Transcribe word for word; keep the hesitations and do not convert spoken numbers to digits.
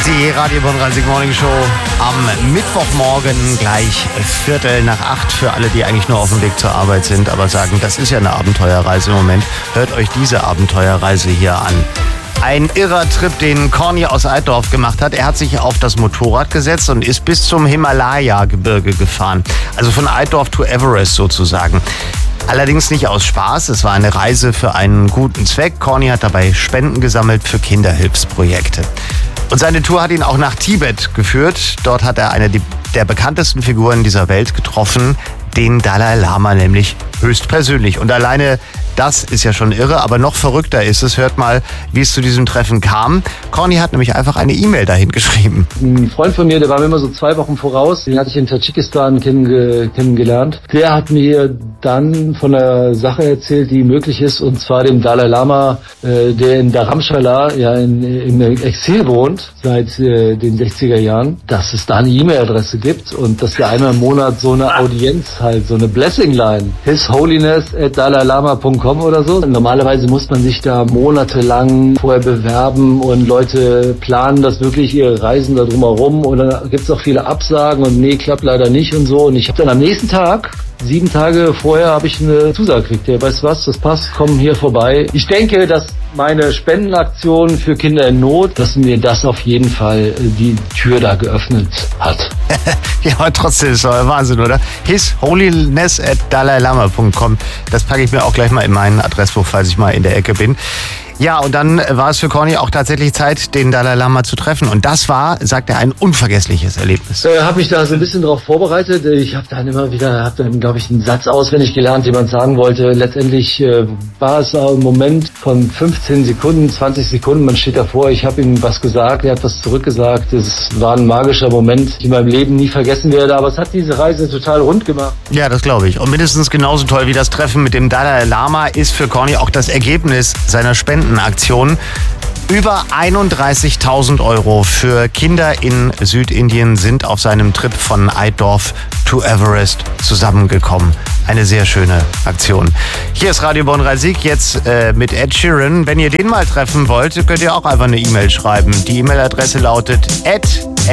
Die Radio Bonn-Rhein-Sieg Morning Show am Mittwochmorgen gleich Viertel nach acht für alle, die eigentlich nur auf dem Weg zur Arbeit sind, aber sagen, das ist ja eine Abenteuerreise im Moment. Hört euch diese Abenteuerreise hier an. Ein irrer Trip, den Corny aus Altdorf gemacht hat. Er hat sich auf das Motorrad gesetzt und ist bis zum Himalaya-Gebirge gefahren. Also von Altdorf to Everest sozusagen. Allerdings nicht aus Spaß. Es war eine Reise für einen guten Zweck. Corny hat dabei Spenden gesammelt für Kinderhilfsprojekte. Und seine Tour hat ihn auch nach Tibet geführt. Dort hat er eine der bekanntesten Figuren dieser Welt getroffen, den Dalai Lama nämlich höchstpersönlich. Und alleine das ist ja schon irre, aber noch verrückter ist es. Hört mal, wie es zu diesem Treffen kam. Corny hat nämlich einfach eine E-Mail dahin geschrieben. Ein Freund von mir, der war mir immer so zwei Wochen voraus, den hatte ich in Tadschikistan kennenge- kennengelernt. Der hat mir dann von einer Sache erzählt, die möglich ist, und zwar dem Dalai Lama, äh, der in Dharamshala ja in, im Exil wohnt seit äh, den sechziger Jahren, dass es da eine E-Mail-Adresse gibt und dass wir einmal im Monat so eine Audienz halt, so eine Blessing-Line, his holiness at dalailama punkt com oder so. Normalerweise muss man sich da monatelang vorher bewerben und Leute planen das wirklich, ihre Reisen da drumherum, und dann gibt es auch viele Absagen und nee, klappt leider nicht und so. Und ich habe dann am nächsten Tag, sieben Tage vorher, habe ich eine Zusage gekriegt. Ja, weißt du was, das passt, komm hier vorbei. Ich denke, dass meine Spendenaktion für Kinder in Not, dass mir das auf jeden Fall die Tür da geöffnet hat. Ja, aber trotzdem ist doch Wahnsinn, oder? his holiness at dalailama punkt com. Das packe ich mir auch gleich mal in meinen Adressbuch, falls ich mal in der Ecke bin. Ja, und dann war es für Corny auch tatsächlich Zeit, den Dalai Lama zu treffen. Und das war, sagt er, ein unvergessliches Erlebnis. Ich äh, habe mich da so ein bisschen drauf vorbereitet. Ich habe dann immer wieder, habe dann, glaube ich, einen Satz auswendig gelernt, den man sagen wollte. Letztendlich äh, war es ein Moment von fünfzehn Sekunden, zwanzig Sekunden. Man steht davor, ich habe ihm was gesagt, er hat was zurückgesagt. Es war ein magischer Moment, den ich in meinem Leben nie vergessen werde. Aber es hat diese Reise total rund gemacht. Ja, das glaube ich. Und mindestens genauso toll wie das Treffen mit dem Dalai Lama ist für Corny auch das Ergebnis seiner Spenden. Aktion. Über einunddreißigtausend Euro für Kinder in Südindien sind auf seinem Trip von Altdorf to Everest zusammengekommen. Eine sehr schöne Aktion. Hier ist Radio Bonn-Rhein-Sieg jetzt äh, mit Ed Sheeran. Wenn ihr den mal treffen wollt, könnt ihr auch einfach eine E-Mail schreiben. Die E-Mail-Adresse lautet ed